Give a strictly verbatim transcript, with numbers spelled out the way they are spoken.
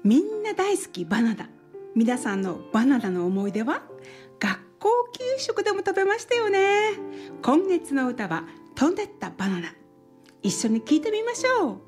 みんな大好きバナナ。皆さんのバナナの思い出は？学校給食でも食べましたよね。今月の歌は飛んでったバナナ。一緒に聞いてみましょう。